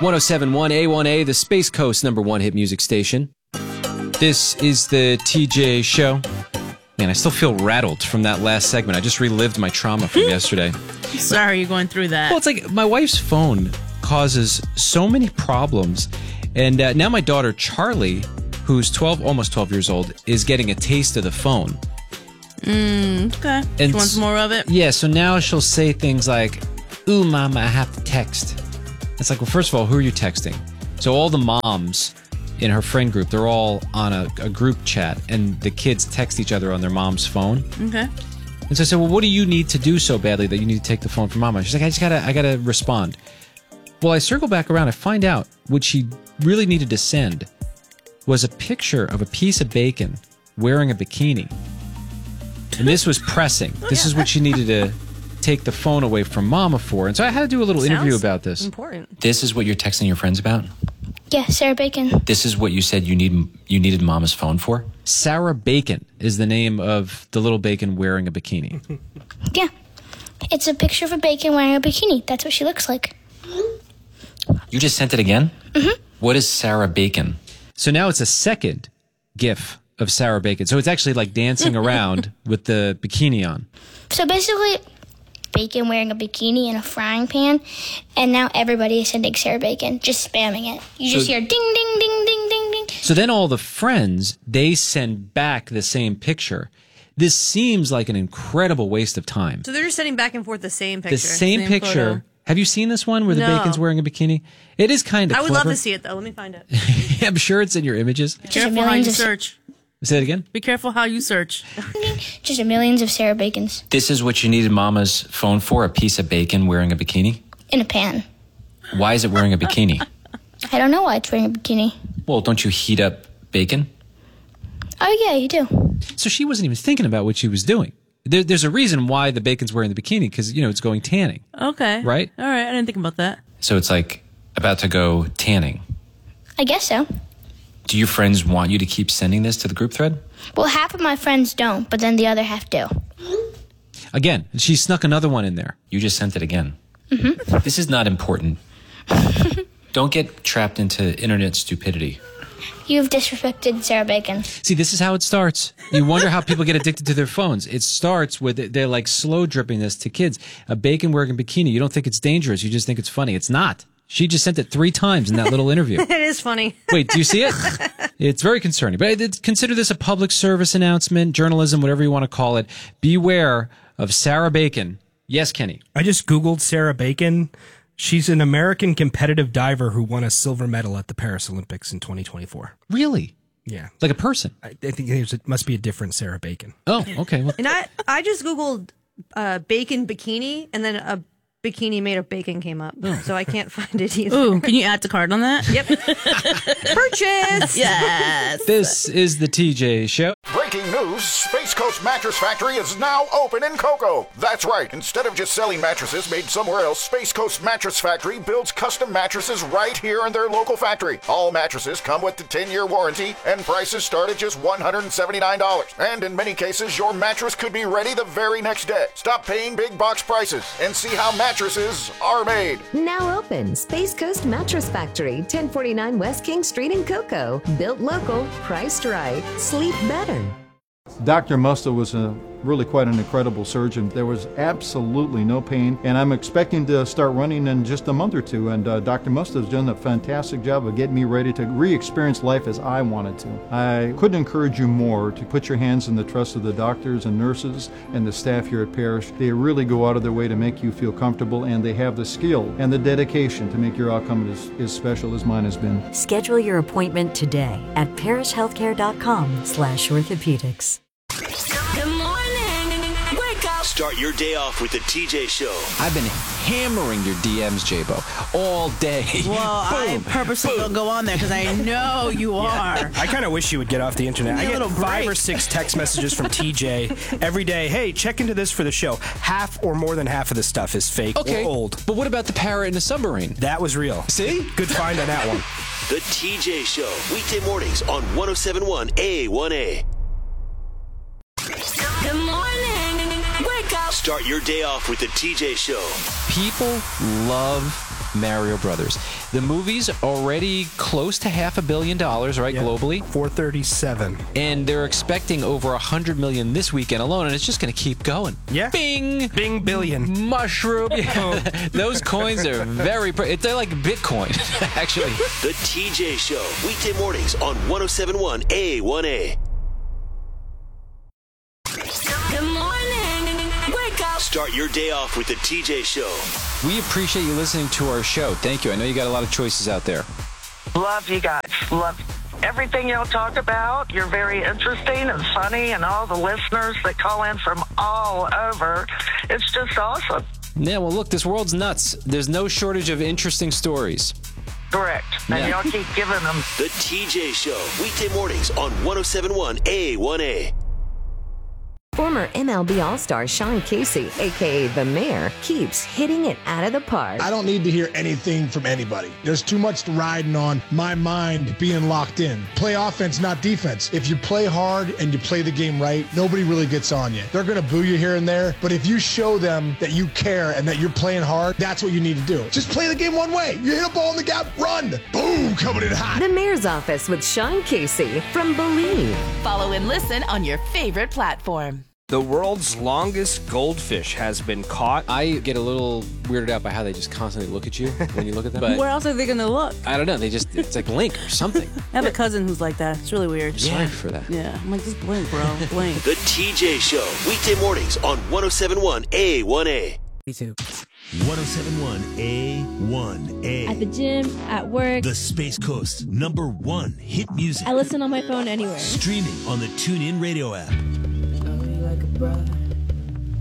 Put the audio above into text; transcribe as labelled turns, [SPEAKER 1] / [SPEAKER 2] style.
[SPEAKER 1] 1071 A1A, the Space Coast #1 hit music station. This is the TJ Show. Man, I still feel rattled from that last segment. I just relived my trauma from yesterday.
[SPEAKER 2] Sorry you're going through that.
[SPEAKER 1] Well, it's like my wife's phone causes so many problems. And now my daughter, Charlie, who's almost 12 years old, is getting a taste of the phone.
[SPEAKER 2] Okay.
[SPEAKER 1] And
[SPEAKER 2] She wants more of it?
[SPEAKER 1] Yeah, so now she'll say things like, "Ooh, Mama, I have to text." It's like, well, first of all, who are you texting? So all the moms in her friend group, they're all on a group chat, and the kids text each other on their mom's phone.
[SPEAKER 2] Okay.
[SPEAKER 1] And so I said, well, what do you need to do so badly that you need to take the phone from Mama? She's like, I gotta respond. Well, I circle back around. I find out what she really needed to send was a picture of a piece of bacon wearing a bikini. And this was pressing. This is what she needed to take the phone away from Mama for. And so I had to do a little interview about this.
[SPEAKER 2] Important.
[SPEAKER 3] This is what you're texting your friends about?
[SPEAKER 4] Yeah, Sarah Bacon.
[SPEAKER 3] This is what you said you needed Mama's phone for?
[SPEAKER 1] Sarah Bacon is the name of the little bacon wearing a bikini.
[SPEAKER 4] Yeah. It's a picture of a bacon wearing a bikini. That's what she looks like.
[SPEAKER 3] You just sent it again? Mm-hmm. What is Sarah Bacon?
[SPEAKER 1] So now it's a second GIF of Sarah Bacon. So it's actually like dancing around with the bikini on.
[SPEAKER 4] So basically, bacon wearing a bikini in a frying pan, and now everybody is sending Sarah Bacon, just spamming it. You just hear ding, ding, ding, ding, ding, ding.
[SPEAKER 1] So then all the friends, they send back the same picture. This seems like an incredible waste of time.
[SPEAKER 2] So they're just sending back and forth the same picture.
[SPEAKER 1] The same picture.
[SPEAKER 2] Photo.
[SPEAKER 1] Have you seen this one where the bacon's wearing a bikini? It is kind of
[SPEAKER 2] I would
[SPEAKER 1] clever.
[SPEAKER 2] love to see it, though. Let me find it.
[SPEAKER 1] I'm sure it's in your images.
[SPEAKER 2] Be careful how you search.
[SPEAKER 1] Say it again.
[SPEAKER 2] Be careful how you search.
[SPEAKER 4] Just a millions of Sarah Bacons
[SPEAKER 3] This is what you needed Mama's phone for? A piece of bacon wearing a bikini?
[SPEAKER 4] in a pan.
[SPEAKER 3] Why is it wearing a bikini?
[SPEAKER 4] I don't know why it's wearing a bikini.
[SPEAKER 3] Well, don't you heat up bacon?
[SPEAKER 4] Oh, yeah, you do.
[SPEAKER 1] So she wasn't even thinking about what she was doing. There's a reason why the bacon's wearing the bikini, because, you know, it's going tanning.
[SPEAKER 2] Okay.
[SPEAKER 1] Right?
[SPEAKER 2] All right. I didn't think about that.
[SPEAKER 3] So it's like about to go tanning.
[SPEAKER 4] I guess so.
[SPEAKER 3] Do your friends want you to keep sending this to the group thread?
[SPEAKER 4] Well, half of my friends don't, but then the other half do.
[SPEAKER 1] Again, she snuck another one in there.
[SPEAKER 3] You just sent it again. Mm-hmm. This is not important. Don't get trapped into internet stupidity.
[SPEAKER 4] You've disrespected Sarah Bacon.
[SPEAKER 1] See, this is how it starts. You wonder how people get addicted to their phones. It starts with, they're like slow dripping this to kids. A bacon wearing a bikini. You don't think it's dangerous. You just think it's funny. It's not. She just sent it 3 times in that little interview.
[SPEAKER 2] It is funny.
[SPEAKER 1] Wait, do you see it? It's very concerning. But I did consider this a public service announcement, journalism, whatever you want to call it. Beware of Sarah Bacon. Yes, Kenny.
[SPEAKER 5] I just Googled Sarah Bacon. She's an American competitive diver who won a silver medal at the Paris Olympics in 2024.
[SPEAKER 1] Really?
[SPEAKER 5] Yeah.
[SPEAKER 1] Like a person?
[SPEAKER 5] I think it must be a different Sarah Bacon.
[SPEAKER 1] Oh, okay. Well,
[SPEAKER 2] And I just Googled bacon bikini, and then a bikini made of bacon came up. So I can't find it either.
[SPEAKER 6] Ooh, can you add to cart on that?
[SPEAKER 2] Yep. Purchase!
[SPEAKER 6] Yes.
[SPEAKER 1] this is the TJ Show.
[SPEAKER 7] Breaking news, Space Coast Mattress Factory is now open in Cocoa. That's right. Instead of just selling mattresses made somewhere else, Space Coast Mattress Factory builds custom mattresses right here in their local factory. All mattresses come with the 10-year warranty, and prices start at just $179. And in many cases, your mattress could be ready the very next day. Stop paying big box prices and see how mattresses are made.
[SPEAKER 8] Now open, Space Coast Mattress Factory, 1049 West King Street in Cocoa. Built local, priced right. Sleep better.
[SPEAKER 9] Dr. Musta was really quite an incredible surgeon. There was absolutely no pain, and I'm expecting to start running in just a month or two, and Dr. Musta has done a fantastic job of getting me ready to re-experience life as I wanted to. I couldn't encourage you more to put your hands in the trust of the doctors and nurses and the staff here at Parrish. They really go out of their way to make you feel comfortable, and they have the skill and the dedication to make your outcome as special as mine has been.
[SPEAKER 10] Schedule your appointment today at parishhealthcare.com/orthopedics.
[SPEAKER 11] Good morning. Wake up. Start your day off with the TJ Show.
[SPEAKER 1] I've been hammering your DMs, J-Bo, all day.
[SPEAKER 6] Well, I purposely don't go on there because I know you are.
[SPEAKER 5] I kind of wish you would get off the internet. I get 5 or 6 text messages from TJ every day. Hey, check into this for the show. Half or more than half of the stuff is fake or old.
[SPEAKER 1] But what about the parrot in the submarine?
[SPEAKER 5] That was real.
[SPEAKER 1] See?
[SPEAKER 5] Good find on that one.
[SPEAKER 11] The TJ Show. Weekday mornings on 1071 A1A. Good morning. Wake up. Start your day off with the TJ Show.
[SPEAKER 1] People love Mario Brothers. The movie's already close to $500 million, right, globally?
[SPEAKER 5] 437.
[SPEAKER 1] And they're expecting over 100 million this weekend alone, and it's just going to keep going.
[SPEAKER 5] Yeah.
[SPEAKER 1] Bing!
[SPEAKER 5] Bing billion.
[SPEAKER 1] Mushroom. Yeah. Those coins are very... They're like Bitcoin, actually.
[SPEAKER 11] The TJ Show, weekday mornings on 107.1 A1A.
[SPEAKER 12] Good morning. Wake up.
[SPEAKER 11] Start your day off with the TJ Show.
[SPEAKER 1] We appreciate you listening to our show. Thank you. I know you got a lot of choices out there.
[SPEAKER 13] Love you guys. Love everything y'all talk about. You're very interesting and funny, and all the listeners that call in from all over. It's just awesome.
[SPEAKER 1] Yeah, well, look, this world's nuts. There's no shortage of interesting stories.
[SPEAKER 13] Correct. And y'all keep giving them.
[SPEAKER 11] The TJ Show, weekday mornings on 107.1 A1A.
[SPEAKER 8] Former MLB All-Star Sean Casey, a.k.a. The Mayor, keeps hitting it out of the park.
[SPEAKER 14] I don't need to hear anything from anybody. There's too much riding on my mind being locked in. Play offense, not defense. If you play hard and you play the game right, nobody really gets on you. They're going to boo you here and there, but if you show them that you care and that you're playing hard, that's what you need to do. Just play the game one way. You hit a ball in the gap, run. Boom, coming in hot.
[SPEAKER 8] The Mayor's Office with Sean Casey from Believe.
[SPEAKER 15] Follow and listen on your favorite platform.
[SPEAKER 16] The world's longest goldfish has been caught.
[SPEAKER 1] I get a little weirded out by how they just constantly look at you when you look at them. But
[SPEAKER 6] where else are they going to look?
[SPEAKER 1] I don't know. It's like blink or something.
[SPEAKER 6] I have a cousin who's like that. It's really weird.
[SPEAKER 1] Sorry for that.
[SPEAKER 6] Yeah. I'm like, just blink, bro. Blink.
[SPEAKER 11] The TJ Show, weekday mornings on 107.1 A1A.
[SPEAKER 17] 107.1 A1A.
[SPEAKER 18] At the gym, at work.
[SPEAKER 17] The Space Coast #1 hit music.
[SPEAKER 18] I listen on my phone anywhere.
[SPEAKER 17] Streaming on the TuneIn Radio app.
[SPEAKER 18] Like a brother.